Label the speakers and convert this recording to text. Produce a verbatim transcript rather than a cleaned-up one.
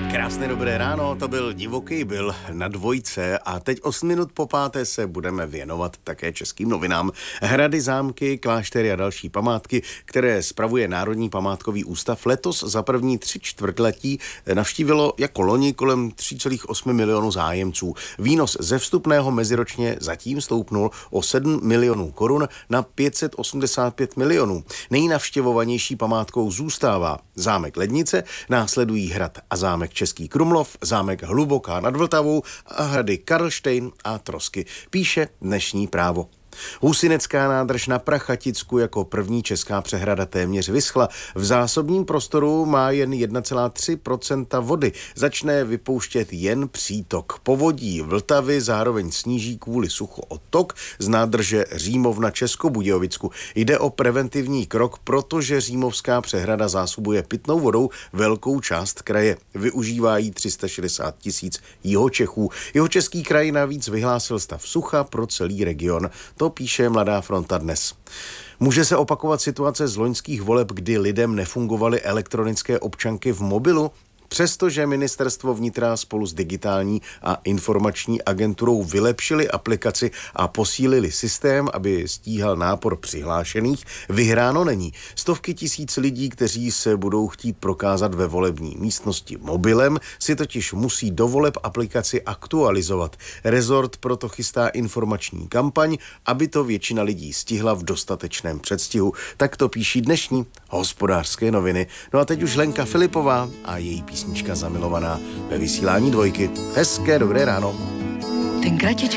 Speaker 1: Krásné dobré ráno, to byl Divoký Bill na dvojce a teď osm minut po páté se budeme věnovat také českým novinám. Hrady, zámky, kláštery a další památky, které spravuje Národní památkový ústav, letos za první tři čtvrtletí navštívilo jako loni kolem tři celá osm milionů zájemců. Výnos ze vstupného meziročně zatím stoupnul o sedm milionů korun na pět set osmdesát pět milionů. Nejnavštěvovanější památkou zůstává zámek Lednice, následují hrad a zámek Český Krumlov, zámek Hluboká nad Vltavou a hrady Karlštejn a Trosky, píše dnešní Právo. Husínecká nádrž na Prachaticku jako první česká přehrada téměř vyschla. V zásobním prostoru má jen jedna celá tři procenta vody. Začne vypouštět jen přítok. Povodí Vltavy zároveň sníží kvůli suchu odtok z nádrže Římov na Českobudějovicku. Jde o preventivní krok, protože Římovská přehrada zásobuje pitnou vodou velkou část kraje. Využívá jí tři sta šedesát tisíc Jihočechů. Jihočeský kraj navíc vyhlásil stav sucha pro celý region. To píše Mladá fronta dnes. Může se opakovat situace z loňských voleb, kdy lidem nefungovaly elektronické občanky v mobilu? Přestože ministerstvo vnitra spolu s digitální a informační agenturou vylepšili aplikaci a posílili systém, aby stíhal nápor přihlášených, vyhráno není. Stovky tisíc lidí, kteří se budou chtít prokázat ve volební místnosti mobilem, si totiž musí do voleb aplikaci aktualizovat. Rezort proto chystá informační kampaň, aby to většina lidí stihla v dostatečném předstihu. Tak to píší dnešní Hospodářské noviny. No a teď už Lenka Filipová a její písnička Zamilovaná ve vysílání Dvojky. Hezké dobré ráno.
Speaker 2: Ten kratičký